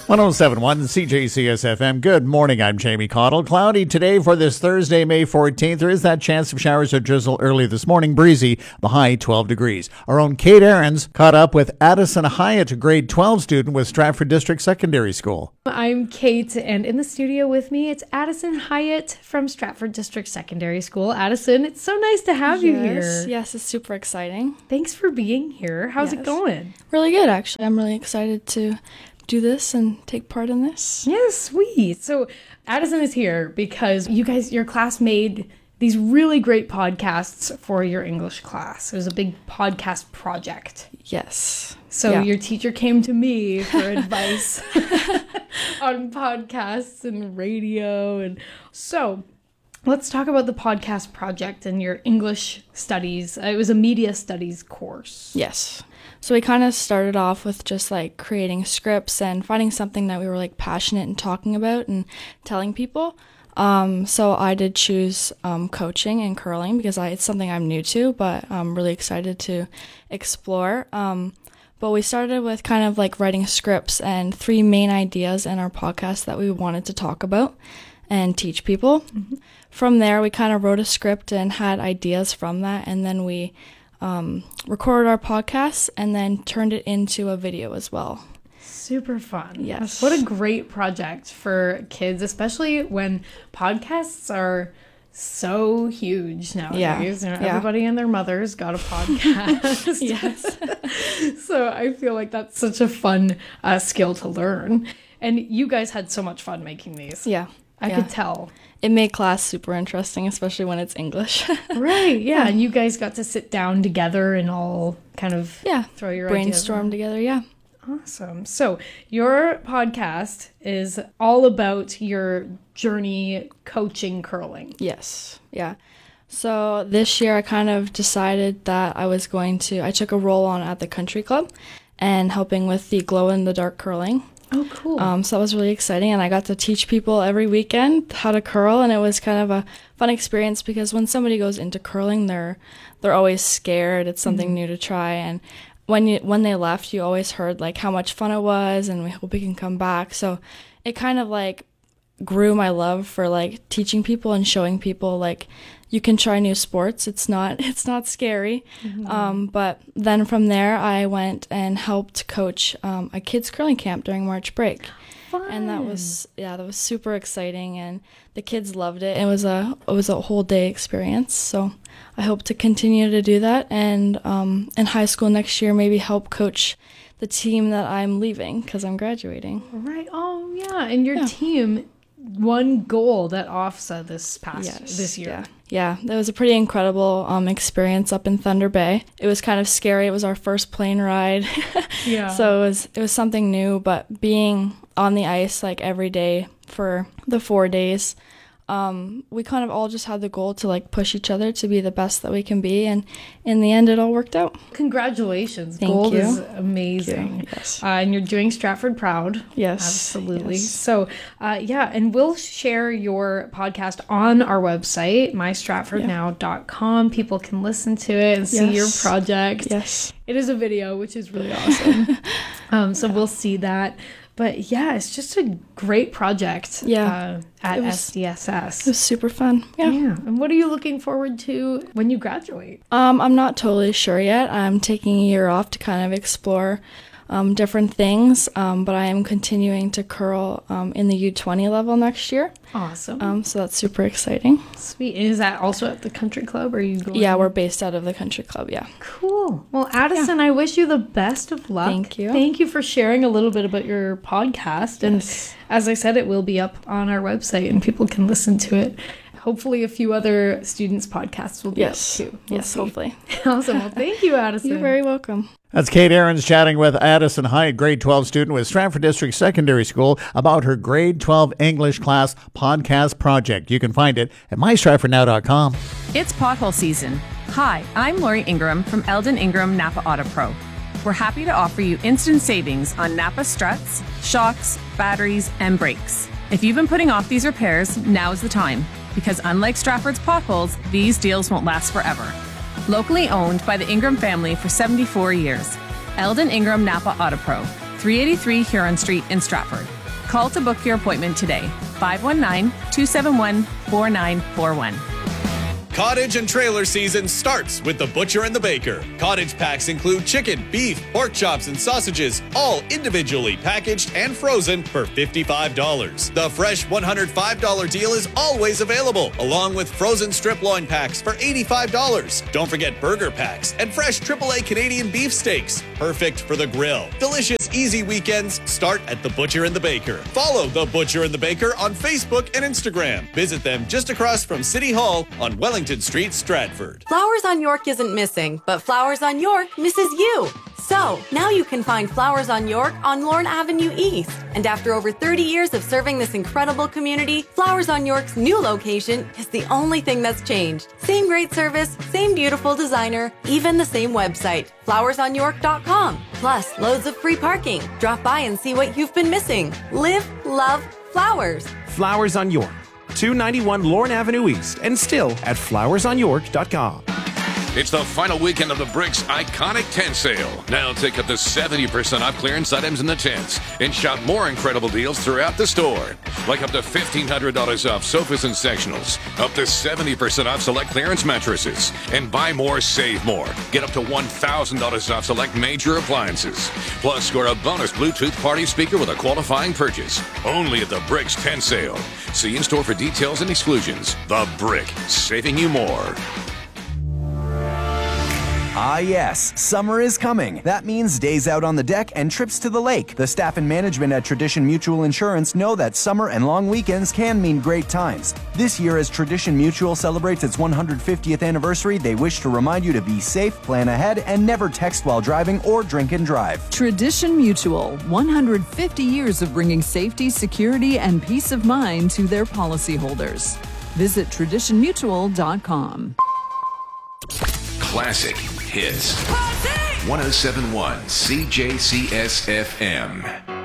1071 CJCS FM. Good morning. I'm Jamie Cottle. Cloudy today for this Thursday, May 14th. There is that chance of showers or drizzle early this morning. Breezy, the high 12 degrees. Our own Kate Aarons caught up with Addison Hyatt, a grade 12 student with Stratford District Secondary School. I'm Kate, and in the studio with me, it's Addison Hyatt from Stratford District Secondary School. Addison, it's so nice to have you here. Yes, it's super exciting. Thanks for being here. How's it going? Really good, actually. I'm really excited to do this and take part in this. Yeah, sweet. So Addison is here because your class made these really great podcasts for your English class. It was a big podcast project. Yes. So your teacher came to me for advice on podcasts and radio. And so let's talk about the podcast project and your English studies. It was a media studies course. Yes. So we kind of started off with just like creating scripts and finding something that we were like passionate in talking about and telling people. So I did choose coaching and curling because it's something I'm new to, but I'm really excited to explore. But we started with kind of like writing scripts and 3 main ideas in our podcast that we wanted to talk about and teach people. Mm-hmm. From there, we kind of wrote a script and had ideas from that, and then we recorded our podcast and then turned it into a video as well. Super fun. Yes. What a great project for kids, especially when podcasts are so huge nowadays. Yeah. Everybody and their mother's got a podcast. Yes. So I feel like that's such a fun skill to learn. And you guys had so much fun making these. Yeah. I could tell. It made class super interesting, especially when it's English. Right, yeah. And you guys got to sit down together and all kind of throw your brainstorm together, yeah. Awesome. So your podcast is all about your journey coaching curling. Yes, yeah. So this year I kind of decided that I took a role on at the country club and helping with the glow-in-the-dark curling. Oh, cool. So that was really exciting, and I got to teach people every weekend how to curl, and it was kind of a fun experience because when somebody goes into curling, they're always scared. It's something new to try, and when they left, you always heard like how much fun it was, and we hope we can come back. So it kind of like grew my love for like teaching people and showing people like you can try new sports. It's not scary. Mm-hmm. But then from there, I went and helped coach a kids curling camp during March break. Fun. And that was super exciting, and the kids loved it. It was a whole day experience. So I hope to continue to do that, and in high school next year maybe help coach the team that I'm leaving because I'm graduating. Right. Oh yeah. And your team won gold at OFSA this year. Yeah, that was a pretty incredible experience up in Thunder Bay. It was kind of scary. It was our first plane ride. Yeah. So it was something new, but being on the ice like every day for the 4 days, we kind of all just had the goal to like push each other to be the best that we can be, and in the end it all worked out. Congratulations. Thank Gold you. is amazing. Yes. And you're doing Stratford proud. Yes. Absolutely. Yes. So and we'll share your podcast on our website, mystratfordnow.com. People can listen to it and see your project. Yes. It is a video, which is really awesome. So we'll see that. But yeah, it's just a great project at SDSS. It was super fun. Yeah. And what are you looking forward to when you graduate? I'm not totally sure yet. I'm taking a year off to kind of explore different things, but I am continuing to curl in the U20 level next year. Awesome. So that's super exciting. Sweet. Is that also at the country club? Or are you going? Yeah, we're based out of the country club, yeah. Cool. Well, Addison, I wish you the best of luck. Thank you. Thank you for sharing a little bit about your podcast. And as I said, it will be up on our website and people can listen to it. Hopefully a few other students' podcasts will be up too. We'll see. Hopefully. Awesome. Well, thank you, Addison. You're very welcome. That's Kate Aarons chatting with Addison Hyatt, grade 12 student with Stratford District Secondary School, about her grade 12 English class podcast project. You can find it at mystratfordnow.com. It's pothole season. Hi, I'm Lori Ingram from Eldon Ingram Napa Auto Pro. We're happy to offer you instant savings on Napa struts, shocks, batteries, and brakes. If you've been putting off these repairs, now's the time, because unlike Stratford's potholes, these deals won't last forever. Locally owned by the Ingram family for 74 years. Eldon Ingram Napa Auto Pro, 383 Huron Street in Stratford. Call to book your appointment today. 519-271-4941. Cottage and trailer season starts with the Butcher and the Baker. Cottage packs include chicken, beef, pork chops, and sausages, all individually packaged and frozen for $55. The fresh $105 deal is always available, along with frozen strip loin packs for $85. Don't forget burger packs and fresh AAA Canadian beef steaks, perfect for the grill. Delicious, easy weekends start at the Butcher and the Baker. Follow the Butcher and the Baker on Facebook and Instagram. Visit them just across from City Hall on Wellington Street, Stratford. Flowers on York isn't missing, but Flowers on York misses you. So, now you can find Flowers on York on Lorne Avenue East. And after over 30 years of serving this incredible community, Flowers on York's new location is the only thing that's changed. Same great service, same beautiful designer, even the same website, flowersonyork.com. Plus, loads of free parking. Drop by and see what you've been missing. Live, love, flowers. Flowers on York, 291 Lorne Avenue East, and still at flowersonyork.com. It's the final weekend of the Bricks Iconic Tent Sale. Now take up to 70% off clearance items in the tents and shop more incredible deals throughout the store. Like up to $1,500 off sofas and sectionals, up to 70% off select clearance mattresses, and buy more, save more. Get up to $1,000 off select major appliances. Plus, score a bonus Bluetooth party speaker with a qualifying purchase. Only at the Bricks Tent Sale. See in-store for details and exclusions. The Brick, saving you more. Ah yes, summer is coming. That means days out on the deck and trips to the lake. The staff and management at Tradition Mutual Insurance know that summer and long weekends can mean great times. This year, as Tradition Mutual celebrates its 150th anniversary, they wish to remind you to be safe, plan ahead, and never text while driving or drink and drive. Tradition Mutual, 150 years of bringing safety, security, and peace of mind to their policyholders. Visit traditionmutual.com. Classic hits. 107.1 CJCS FM.